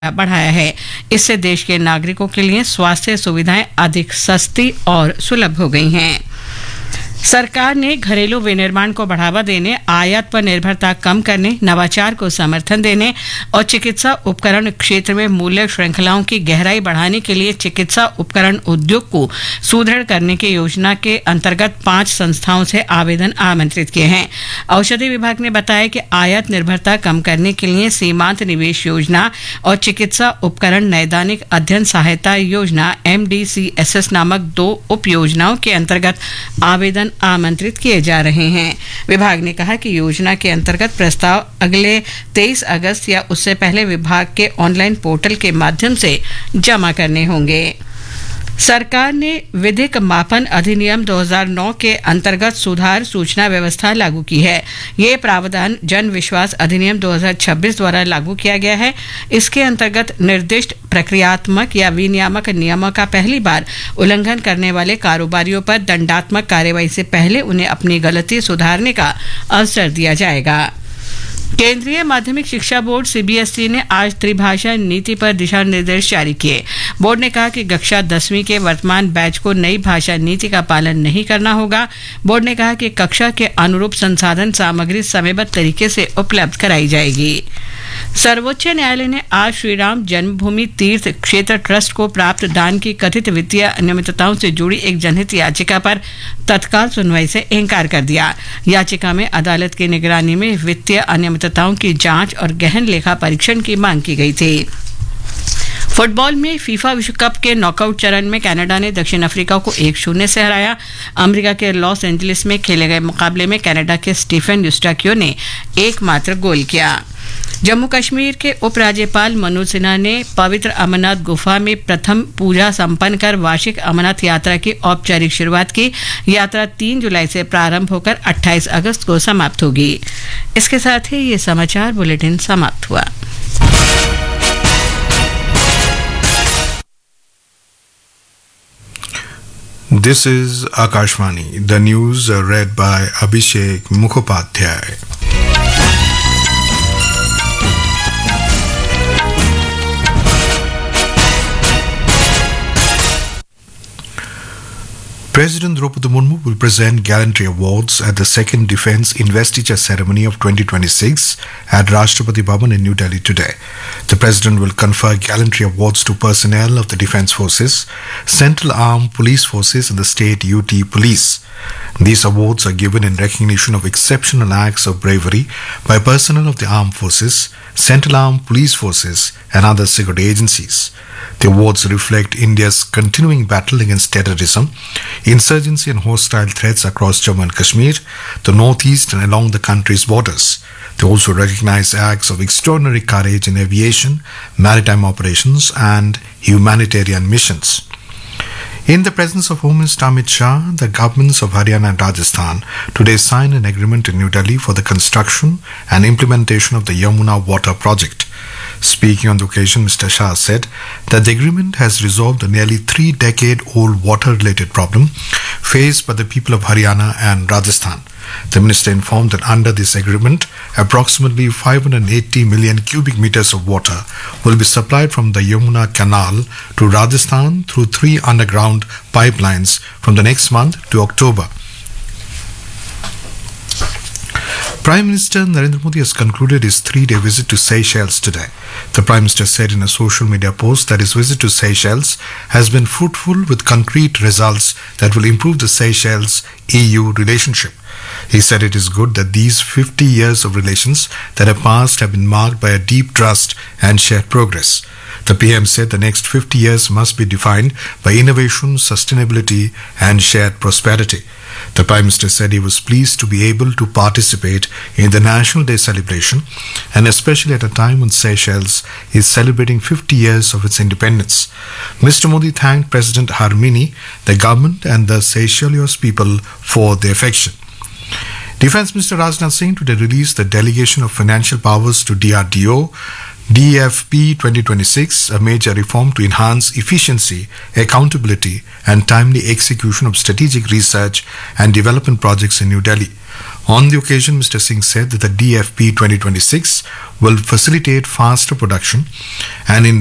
बढ़ाया है। इससे देश के नागरिकों के लिए स्वास्थ्य सुविधाएं अधिक सस्ती और सुलभ हो गई हैं। सरकार ने घरेलू विनिर्माण को बढ़ावा देने, आयात पर निर्भरता कम करने, नवाचार को समर्थन देने और चिकित्सा उपकरण क्षेत्र में मूल्य श्रृंखलाओं की गहराई बढ़ाने के लिए चिकित्सा उपकरण उद्योग को सुदृढ़ करने की योजना के अंतर्गत 5 संस्थाओं से आवेदन आमंत्रित किए हैं। औषधि विभाग ने बताया कि आयात निर्भरता कम करने के लिए सीमांत निवेश योजना और चिकित्सा उपकरण नैदानिक अध्ययन सहायता योजना MDCSS नामक 2 उप योजनाओं के अंतर्गत आवेदन आमंत्रित किए जा रहे हैं। विभाग ने कहा कि योजना के अंतर्गत प्रस्ताव अगले 23 अगस्त या उससे पहले विभाग के ऑनलाइन पोर्टल के माध्यम से जमा करने होंगे। सरकार ने विधिक मापन अधिनियम 2009 के अंतर्गत सुधार सूचना व्यवस्था लागू की है। ये प्रावधान जन विश्वास अधिनियम 2026 द्वारा लागू किया गया है। इसके अंतर्गत निर्दिष्ट प्रक्रियात्मक या विनियामक नियमों का पहली बार उल्लंघन करने वाले कारोबारियों पर दंडात्मक कार्रवाई से पहले उन्हें अपनी गलती सुधारने का अवसर दिया जाएगा। केंद्रीय माध्यमिक शिक्षा बोर्ड CBSE ने आज त्रिभाषा नीति पर दिशा निर्देश जारी किए। बोर्ड ने कहा कि कक्षा 10वीं के वर्तमान बैच को नई भाषा नीति का पालन नहीं करना होगा। बोर्ड ने कहा कि कक्षा के अनुरूप संसाधन सामग्री समयबद्ध तरीके से उपलब्ध कराई जाएगी। सर्वोच्च न्यायालय ने आज श्री राम जन्मभूमि तीर्थ क्षेत्र ट्रस्ट को प्राप्त दान की कथित वित्तीय अनियमितताओं से जुड़ी एक जनहित याचिका पर तत्काल सुनवाई से इनकार कर दिया। याचिका में अदालत की निगरानी में वित्तीय अनियमितताओं की जांच और गहन लेखा परीक्षण की मांग की गई थी। फुटबॉल में फीफा विश्व कप के नॉकआउट चरण में कनाडा ने दक्षिण अफ्रीका को 1-0 से हराया। अमेरिका के लॉस एंजलिस में खेले गए मुकाबले में कनाडा के स्टीफन यूस्टाक्यो ने एकमात्र गोल किया। जम्मू कश्मीर के उपराज्यपाल मनोज सिन्हा ने पवित्र अमरनाथ गुफा में प्रथम पूजा संपन्न कर वार्षिक अमरनाथ यात्रा की औपचारिक शुरुआत की। यात्रा 3 जुलाई से प्रारंभ होकर 28 अगस्त को समाप्त होगी। इसके साथ ही ये समाचार बुलेटिन समाप्त हुआ। This is Akashvani. The news read by Abhishek Mukhopadhyay. President Draupadi Murmu will present Gallantry Awards at the second Defence Investiture Ceremony of 2026 at Rashtrapati Bhavan in New Delhi today. The President will confer Gallantry Awards to personnel of the Defence Forces, Central Armed Police Forces and the State UT Police. These awards are given in recognition of exceptional acts of bravery by personnel of the Armed Forces, Central Armed Police Forces and other security agencies. The awards reflect India's continuing battle against terrorism, insurgency and hostile threats across Jammu and Kashmir, the northeast and along the country's borders. They also recognize acts of extraordinary courage in aviation, maritime operations and humanitarian missions. In the presence of Home Minister Amit Shah, the governments of Haryana and Rajasthan today signed an agreement in New Delhi for the construction and implementation of the Yamuna Water Project. Speaking on the occasion, Mr. Shah said that the agreement has resolved a nearly 3-decade-old water-related problem faced by the people of Haryana and Rajasthan. The minister informed that under this agreement, approximately 580 million cubic meters of water will be supplied from the Yamuna Canal to Rajasthan through 3 underground pipelines from the next month to October. Prime Minister Narendra Modi has concluded his 3-day visit to Seychelles today. The Prime Minister said in a social media post that his visit to Seychelles has been fruitful with concrete results that will improve the Seychelles-EU relationship. He said it is good that these 50 years of relations that have passed have been marked by a deep trust and shared progress. The PM said the next 50 years must be defined by innovation, sustainability and shared prosperity. The Prime Minister said he was pleased to be able to participate in the National Day celebration and especially at a time when Seychelles is celebrating 50 years of its independence. Mr. Modi thanked President Harmini, the government and the Seychelles people for their affection. Defence Minister Rajnath Singh today released the delegation of financial powers to DRDO DFP 2026, a major reform to enhance efficiency, accountability and timely execution of strategic research and development projects in New Delhi. On the occasion, Mr. Singh said that the DFP 2026 will facilitate faster production and